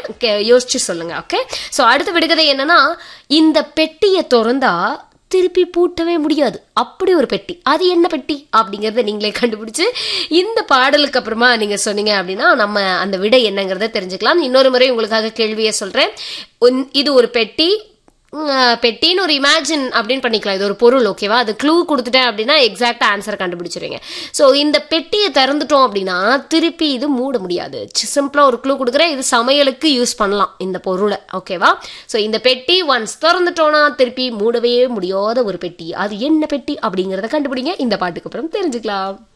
யோசிச்சு சொல்லுங்க. Okay, so அடுத்த விடுகதை என்னன்னா, இந்த பெட்டியை திறந்தா திருப்பி பூட்டவே முடியாது, அப்படி ஒரு பெட்டி. அது என்ன பெட்டி அப்படிங்கறத நீங்களே கண்டுபிடிச்சு இந்த பாடலுக்கு அப்புறமா நீங்க சொன்னீங்க அப்படின்னா நம்ம அந்த விடை என்னங்கறத தெரிஞ்சுக்கலாம். இன்னொரு முறை உங்களுக்காக கேள்வியை சொல்றேன். இது ஒரு பெட்டி, பெட்டின்னு ஒரு இமேஜின் அப்படின்னு பண்ணிக்கலாம், இது ஒரு பொருள். ஓகேவா, அது க்ளூ கொடுத்துட்டேன் அப்படின்னா எக்ஸாக்டா ஆன்சர் கண்டுபிடிச்சிருவீங்க. ஸோ இந்த பெட்டியை திறந்துட்டோம் அப்படின்னா திருப்பி இது மூட முடியாது. சிம்பிளா ஒரு க்ளூ கொடுக்குறேன், இது சமையலுக்கு யூஸ் பண்ணலாம் இந்த பொருளை. ஓகேவா, ஸோ இந்த பெட்டி ஒன்ஸ் திறந்துட்டோம்னா திருப்பி மூடவே முடியாத ஒரு பெட்டி. அது என்ன பெட்டி அப்படிங்கறத கண்டுபிடிங்க. இந்த பாட்டுக்கு அப்புறம் தெரிஞ்சுக்கலாம்.